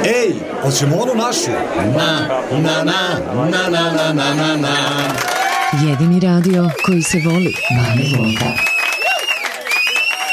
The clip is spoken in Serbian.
Ej, hoćemo onu našu? Na, na, na, na, na, na, na, na. Jedini radio koji se voli. Banja Luka.